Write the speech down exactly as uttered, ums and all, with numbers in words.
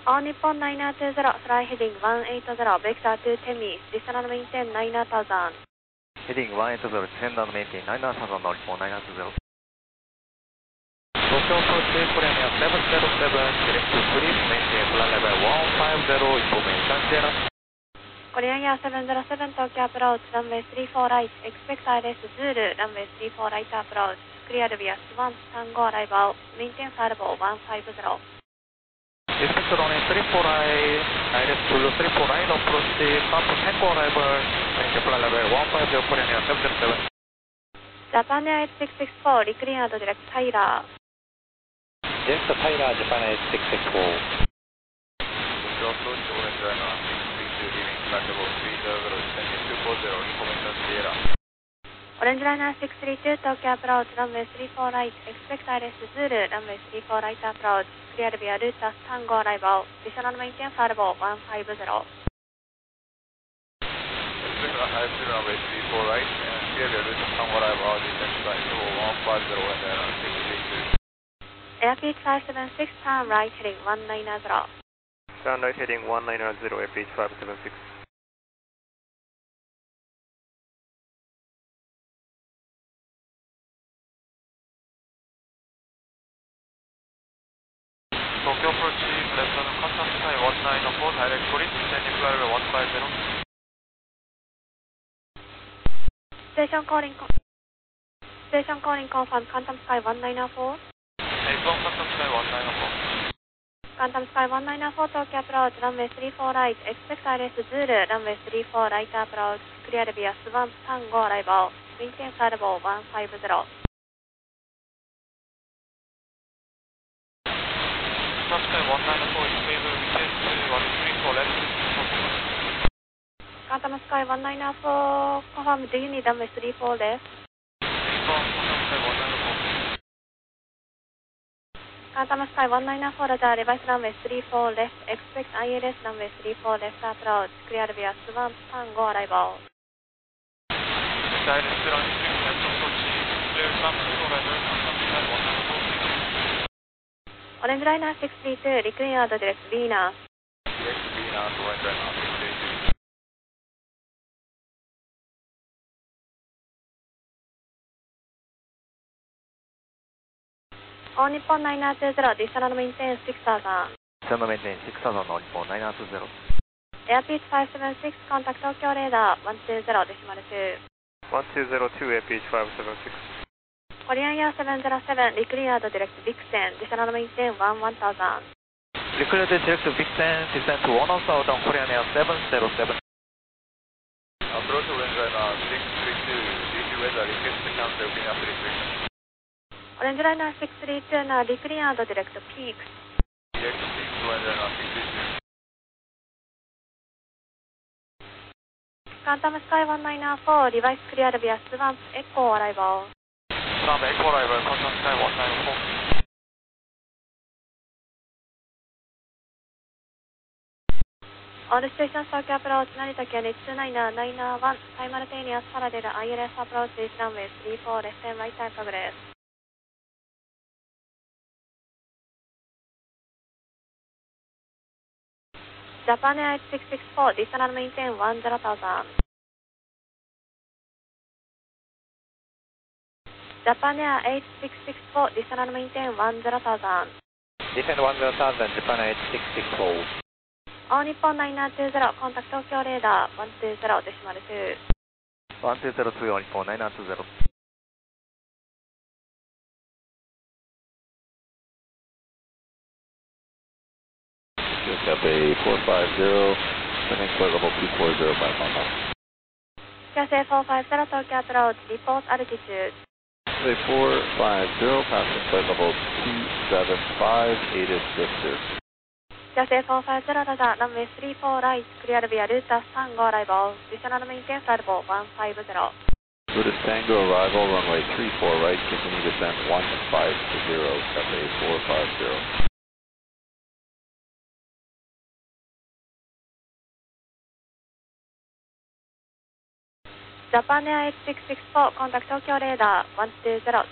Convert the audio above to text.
All Nippon nine nine two zero, fly heading one eight zero, vector to Temis, descend and maintain nine thousand. Heading one eight zero, descend and maintain nine thousand, All Nippon nine nine two zero. Tokyo approach, Korean Air seven zero seven, select to please maintain flight level one five zero, information Sierra. Korean Air seven zero seven, Tokyo approach, runway three four right, expect I L S Zulu, runway three four right approach, clear via Swan, Tango arrival, maintain firebow one five zero. Expect runway three four right, I L S Zulu three four right, approach, Camp Tango arrival, maintain flight level one five zero, Korean Air seven zero seven. Japan Air eight six six four, recleared direct Tyler. Yes, the Tyler, Japan Air eight six six four. Tokyo approach, Orange Liner six three two, leaving flight level three zero zero, descending two four zero, information Sierra. Orange Liner six three two, Tokyo approach, runway three four right, expect I L S Zulu, runway three four right approach, clear via Rutas Tango arrival, descend and maintain firebow one five zero. Expect I L S Zulu, runway three four right, and clear via Rutas Tango arrival, descend flight level one five zero, and then six three two. Airpeak five seven six, turn right heading one nine zero. Turn right heading one nine zero, Airpeak five seven six. Tokyo approach, left on contact sky one nine four, direct for it, descending flight level one five zero. Station calling, station calling confirm, Quantum Sky one nine four. Take on contact sky one nine four. Quantum Sky one nine four, Tokyo approach, runway three four right, expect I L S Zulu, runway three four right approach, clear via Swan, Tango arrival, maintain firebow one five zero. Quantum sky one nine four, stable, return to one three four left. Quantum Sky one nine four, confirm, do you need runway three four left? Take on contact sky one nine four. Quantum Sky one nine four, Roger, revise runway three four left, expect I L S runway three four left approach, clear via Swan, Tango arrival. Expect I L S runway three four left approach, clear Camp Tango arrival, contact sky one nine four. Orange Liner six three two, recleared direct Venus. Direct Venus, Orange Liner six three two. All Nippon nine nine two zero, descend and maintain six thousand. Descend and maintain six thousand, All Nippon nine nine two zero. Airpeak five seven six, contact Tokyo radar one two zero decimal two. one two zero two, Airpeak five seven six. Korean Air seven zero seven, recleared direct Vixen, descend and maintain one one thousand. Declared direct Vixen, descend to one thousand, Korean Air seven zero seven. Approach Orange Liner six three two, D C weather, request to cancel Venus restriction. Orange Liner six three two, now recleared direct Peaks. Direct Peaks, Orange Liner six three two. Quantum Sky one nine four, device cleared via Swamp Echo arrival. Swamp Echo arrival, Quantum Sky one nine four. All stations Tokyo approach, Narita Kyoto two nine nine one, simultaneous parallel I L S approach is runway three four left and right time progress. Japan Air eight six six four, descend and maintain one zero thousand. Japan Air eight six six four, descend and maintain one zero thousand. Descend one zero thousand, Japan Air eight six six four. All Nippon nine nine two zero, contact Tokyo radar one two zero decimal two. one two zero two, All Nippon nine nine two zero. Cafe four five zero, descending flight level two four zero five one one. Cafe four five zero, Tokyo approach, report altitude. Cafe four five zero, passing flight level two seven five, ATIS Drifter. Cafe four five zero, Roger, runway three four right, clear via Rutas Tango arrival, descend and maintain firebow one five zero. Rutas Tango arrival, runway three four right, continue descent one five zero, Cafe four five zero. Japan Air eight six six four, contact Tokyo radar one two zero.